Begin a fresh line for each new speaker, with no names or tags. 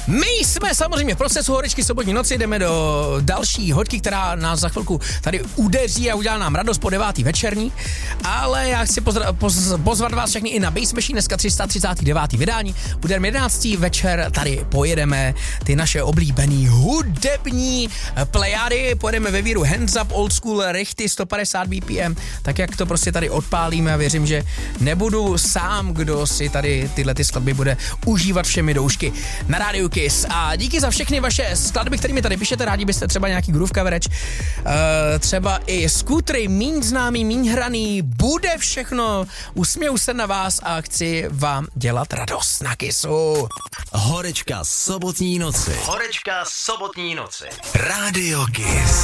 My jsme samozřejmě v procesu horečky sobotní noci, jdeme do další hoďky, která nás za chvilku tady udeří a udělá nám radost po 9. večerní, ale já chci pozvat vás všechny i na Bass Machine, dneska 339. vydání, budeme 11. večer, tady pojedeme ty naše oblíbený hudební plejády, pojedeme ve víru Hands Up, Old School, Richty, 150 BPM, tak jak to prostě tady odpálíme a věřím, že nebudu sám, kdo si tady tyhle ty skladby bude užívat všemi doušky na rádiu Kiss. A díky za všechny vaše skladby, kterými tady píšete, rádi byste třeba nějaký groove coverage, třeba i skútry, míň známý, míň hraný, bude všechno, usměju se na vás a chci vám dělat radost na Kissu.
Horečka sobotní noci.
Horečka sobotní noci.
Rádio Kiss.